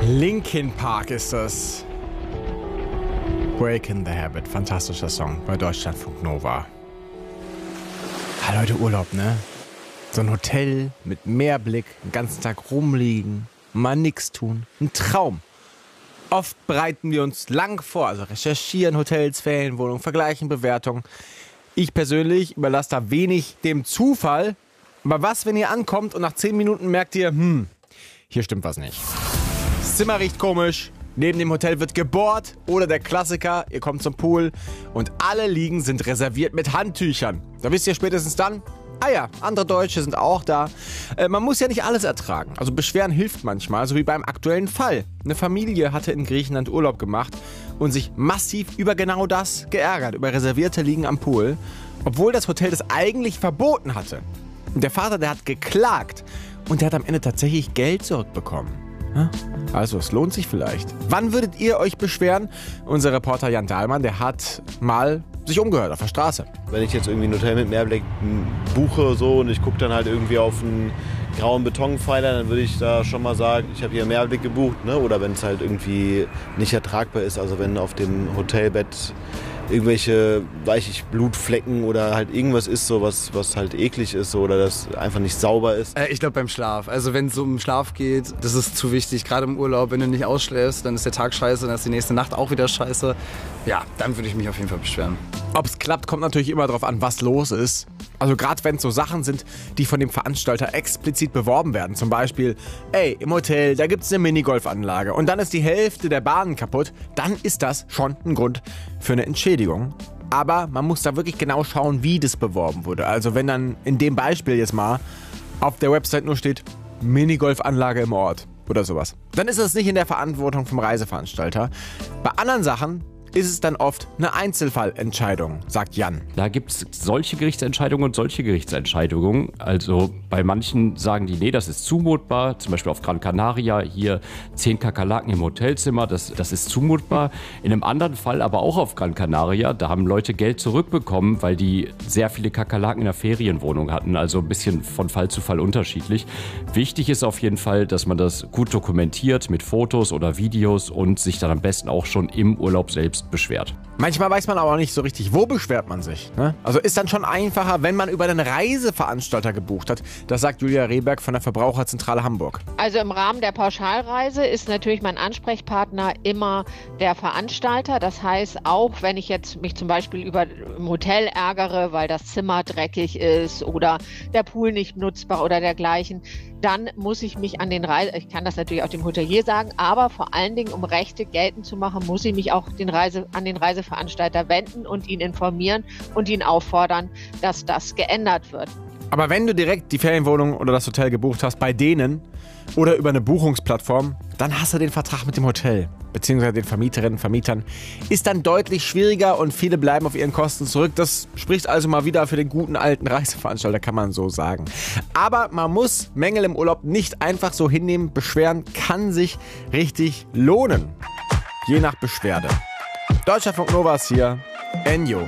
Linkin Park ist das. Breaking the Habit. Fantastischer Song bei Deutschlandfunk Nova. Leute, Urlaub, ne? So ein Hotel mit Meerblick, den ganzen Tag rumliegen, mal nix tun. Ein Traum. Oft bereiten wir uns lang vor, also recherchieren Hotels, Ferienwohnungen, vergleichen Bewertungen. Ich persönlich überlasse da wenig dem Zufall. Aber was, wenn ihr ankommt und nach 10 Minuten merkt ihr, hier stimmt was nicht. Das Zimmer riecht komisch, neben dem Hotel wird gebohrt oder der Klassiker, ihr kommt zum Pool und alle Liegen sind reserviert mit Handtüchern. Da wisst ihr spätestens dann, andere Deutsche sind auch da. Man muss ja nicht alles ertragen. Also beschweren hilft manchmal, so wie beim aktuellen Fall. Eine Familie hatte in Griechenland Urlaub gemacht und sich massiv über genau das geärgert, über reservierte Liegen am Pool, obwohl das Hotel das eigentlich verboten hatte. Und der Vater, der hat geklagt und der hat am Ende tatsächlich Geld zurückbekommen. Also, es lohnt sich vielleicht. Wann würdet ihr euch beschweren? Unser Reporter Jan Dahlmann, der hat mal sich umgehört auf der Straße. Wenn ich jetzt irgendwie ein Hotel mit Meerblick buche so, und ich gucke dann halt irgendwie auf einen grauen Betonpfeiler, dann würde ich da schon mal sagen, ich habe hier Meerblick gebucht. Ne? Oder wenn es halt irgendwie nicht ertragbar ist, also wenn auf dem Hotelbett irgendwelche, Blutflecken oder halt irgendwas ist, so was halt eklig ist so, oder das einfach nicht sauber ist. Ich glaube beim Schlaf. Also wenn es um den Schlaf geht, das ist zu wichtig. Gerade im Urlaub, wenn du nicht ausschläfst, dann ist der Tag scheiße, dann ist die nächste Nacht auch wieder scheiße. Ja, dann würde ich mich auf jeden Fall beschweren. Ob es klappt, kommt natürlich immer darauf an, was los ist. Also gerade wenn es so Sachen sind, die von dem Veranstalter explizit beworben werden. Zum Beispiel, im Hotel, da gibt es eine Minigolfanlage und dann ist die Hälfte der Bahnen kaputt. Dann ist das schon ein Grund für eine Entschädigung. Aber man muss da wirklich genau schauen, wie das beworben wurde. Also wenn dann in dem Beispiel jetzt mal auf der Website nur steht, Minigolfanlage im Ort oder sowas, dann ist es nicht in der Verantwortung vom Reiseveranstalter. Bei anderen Sachen ist es dann oft eine Einzelfallentscheidung, sagt Jan. Da gibt es solche Gerichtsentscheidungen und solche Gerichtsentscheidungen. Also bei manchen sagen die, nee, das ist zumutbar. Zum Beispiel auf Gran Canaria, hier 10 Kakerlaken im Hotelzimmer, das ist zumutbar. In einem anderen Fall, aber auch auf Gran Canaria, da haben Leute Geld zurückbekommen, weil die sehr viele Kakerlaken in der Ferienwohnung hatten. Also ein bisschen von Fall zu Fall unterschiedlich. Wichtig ist auf jeden Fall, dass man das gut dokumentiert mit Fotos oder Videos und sich dann am besten auch schon im Urlaub selbst beschwert. Manchmal weiß man aber auch nicht so richtig, wo beschwert man sich. Ne? Also ist dann schon einfacher, wenn man über einen Reiseveranstalter gebucht hat. Das sagt Julia Rehberg von der Verbraucherzentrale Hamburg. Also im Rahmen der Pauschalreise ist natürlich mein Ansprechpartner immer der Veranstalter. Das heißt, auch wenn ich jetzt mich zum Beispiel über im Hotel ärgere, weil das Zimmer dreckig ist oder der Pool nicht nutzbar oder dergleichen, dann muss ich mich an den ich kann das natürlich auch dem Hotelier sagen, aber vor allen Dingen, um Rechte geltend zu machen, muss ich mich auch an den Reiseveranstalter wenden und ihn informieren und ihn auffordern, dass das geändert wird. Aber wenn du direkt die Ferienwohnung oder das Hotel gebucht hast bei denen oder über eine Buchungsplattform, dann hast du den Vertrag mit dem Hotel bzw. den Vermieterinnen und Vermietern. Ist dann deutlich schwieriger und viele bleiben auf ihren Kosten zurück. Das spricht also mal wieder für den guten alten Reiseveranstalter, kann man so sagen. Aber man muss Mängel im Urlaub nicht einfach so hinnehmen. Beschweren kann sich richtig lohnen. Je nach Beschwerde. Deutschlandfunk Nova ist hier. Enjo.